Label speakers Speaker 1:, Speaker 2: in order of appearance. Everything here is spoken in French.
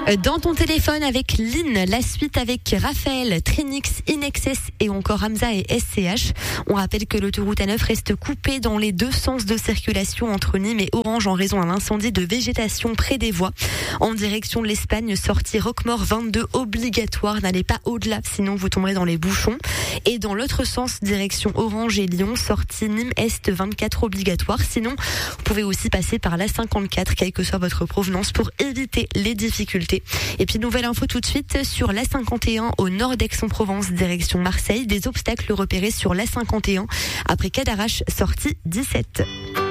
Speaker 1: Dans ton téléphone avec Lynn, la suite avec Raphaël, Trinix, Inexcess et encore Hamza et SCH. On rappelle que l'autoroute A9 reste coupée dans les deux sens de circulation entre Nîmes et Orange en raison d'un incendie de végétation près des voies. En direction de l'Espagne, sortie Roquemort 22 obligatoire. N'allez pas au-delà, sinon vous tomberez dans les bouchons. Et dans l'autre sens, direction Orange et Lyon, sortie Nîmes Est 24 obligatoire. Sinon, vous pouvez aussi passer par la 54, quelle que soit votre provenance, pour éviter les difficultés. Et puis nouvelle info tout de suite sur la 51 au nord d'Aix-en-Provence, direction Marseille. Des obstacles repérés sur la 51 après Cadarache, sortie 17.